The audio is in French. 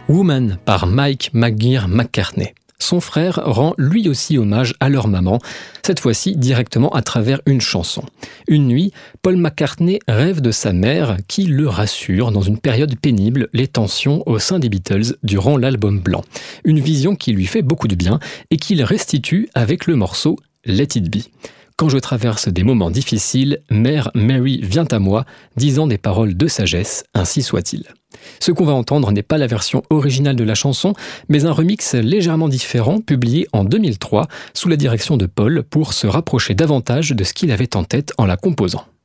Woman par Mike McGear McCartney. Son frère rend lui aussi hommage à leur maman, cette fois-ci directement à travers une chanson. Une nuit, Paul McCartney rêve de sa mère qui le rassure dans une période pénible, les tensions au sein des Beatles durant l'album blanc. Une vision qui lui fait beaucoup de bien et qu'il restitue avec le morceau Let It Be. Quand je traverse des moments difficiles, Mère Mary vient à moi, disant des paroles de sagesse, ainsi soit-il. Ce qu'on va entendre n'est pas la version originale de la chanson, mais un remix légèrement différent publié en 2003 sous la direction de Paul pour se rapprocher davantage de ce qu'il avait en tête en la composant.